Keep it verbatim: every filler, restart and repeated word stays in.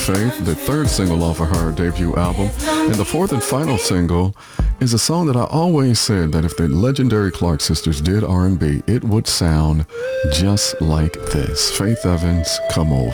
Faith, the third single off of her debut album. And the fourth and final single is a song that I always said that if the legendary Clark sisters did R and B, it would sound just like this. Faith Evans, Come Over.